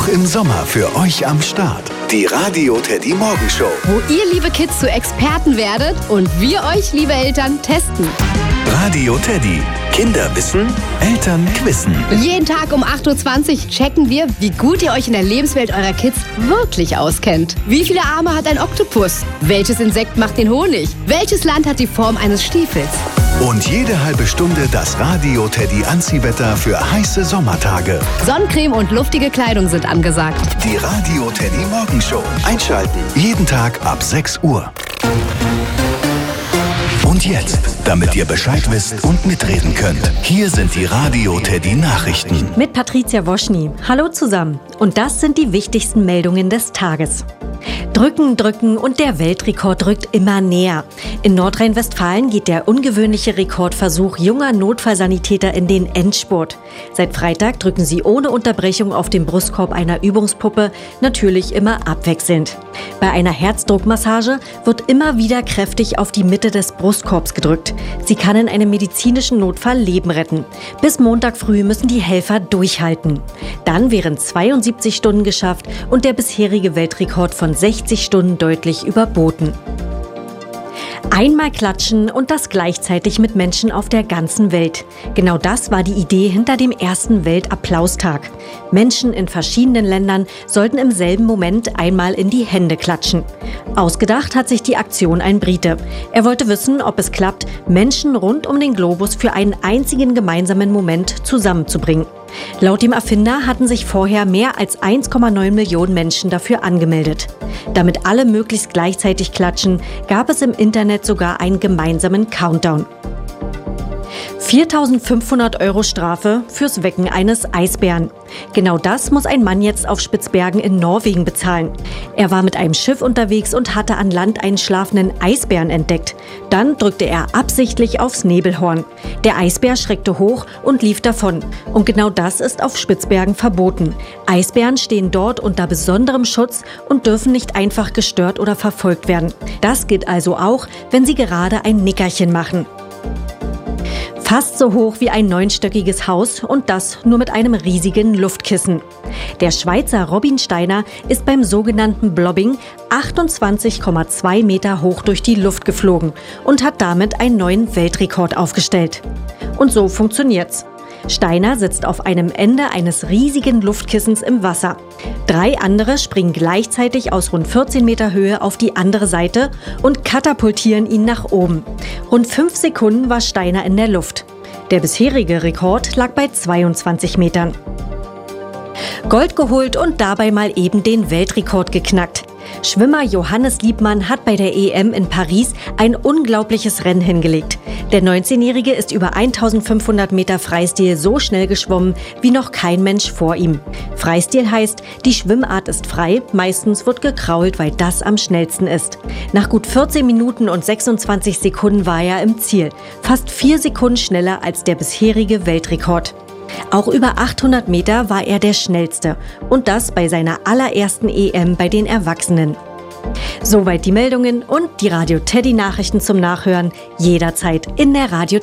Auch im Sommer für euch am Start. Die Radio Teddy Morgenshow. Wo ihr, liebe Kids, zu Experten werdet und wir euch, liebe Eltern, testen. Radio Teddy. Kinder wissen, Eltern quissen. Jeden Tag um 8.20 Uhr checken wir, wie gut ihr euch in der Lebenswelt eurer Kids wirklich auskennt. Wie viele Arme hat ein Oktopus? Welches Insekt macht den Honig? Welches Land hat die Form eines Stiefels? Und jede halbe Stunde das Radio Teddy Anziehwetter für heiße Sommertage. Sonnencreme und luftige Kleidung sind angesagt. Die Radio Teddy Morgenshow. Einschalten. Jeden Tag ab 6 Uhr. Und jetzt, damit ihr Bescheid wisst und mitreden könnt, hier sind die Radio Teddy Nachrichten. Mit Patricia Woschny. Hallo zusammen. Und das sind die wichtigsten Meldungen des Tages. Drücken, drücken und der Weltrekord rückt immer näher. In Nordrhein-Westfalen geht der ungewöhnliche Rekordversuch junger Notfallsanitäter in den Endspurt. Seit Freitag drücken sie ohne Unterbrechung auf den Brustkorb einer Übungspuppe, natürlich immer abwechselnd. Bei einer Herzdruckmassage wird immer wieder kräftig auf die Mitte des Brustkorbs gedrückt. Sie kann in einem medizinischen Notfall Leben retten. Bis Montag früh müssen die Helfer durchhalten. Dann wären 72 Stunden geschafft und der bisherige Weltrekord von 60 Stunden deutlich überboten. Einmal klatschen und das gleichzeitig mit Menschen auf der ganzen Welt. Genau das war die Idee hinter dem ersten Weltapplaustag. Menschen in verschiedenen Ländern sollten im selben Moment einmal in die Hände klatschen. Ausgedacht hat sich die Aktion ein Brite. Er wollte wissen, ob es klappt, Menschen rund um den Globus für einen einzigen gemeinsamen Moment zusammenzubringen. Laut dem Erfinder hatten sich vorher mehr als 1,9 Millionen Menschen dafür angemeldet. Damit alle möglichst gleichzeitig klatschen, gab es im Internet sogar einen gemeinsamen Countdown. 4.500 € Strafe fürs Wecken eines Eisbären. Genau das muss ein Mann jetzt auf Spitzbergen in Norwegen bezahlen. Er war mit einem Schiff unterwegs und hatte an Land einen schlafenden Eisbären entdeckt. Dann drückte er absichtlich aufs Nebelhorn. Der Eisbär schreckte hoch und lief davon. Und genau das ist auf Spitzbergen verboten. Eisbären stehen dort unter besonderem Schutz und dürfen nicht einfach gestört oder verfolgt werden. Das gilt also auch, wenn sie gerade ein Nickerchen machen. Fast so hoch wie ein 9-stöckiges Haus und das nur mit einem riesigen Luftkissen. Der Schweizer Robin Steiner ist beim sogenannten Blobbing 28,2 Meter hoch durch die Luft geflogen und hat damit einen neuen Weltrekord aufgestellt. Und so funktioniert's. Steiner sitzt auf einem Ende eines riesigen Luftkissens im Wasser. 3 andere springen gleichzeitig aus rund 14 Meter Höhe auf die andere Seite und katapultieren ihn nach oben. Rund 5 Sekunden war Steiner in der Luft. Der bisherige Rekord lag bei 22 Metern. Gold geholt und dabei mal eben den Weltrekord geknackt. Schwimmer Johannes Liebmann hat bei der EM in Paris ein unglaubliches Rennen hingelegt. Der 19-Jährige ist über 1500 Meter Freistil so schnell geschwommen wie noch kein Mensch vor ihm. Freistil heißt, die Schwimmart ist frei, meistens wird gekrault, weil das am schnellsten ist. Nach gut 14 Minuten und 26 Sekunden war er im Ziel, fast 4 Sekunden schneller als der bisherige Weltrekord. Auch über 800 Meter war er der Schnellste und das bei seiner allerersten EM bei den Erwachsenen. Soweit die Meldungen und die Radio Teddy Nachrichten zum Nachhören jederzeit in der Radio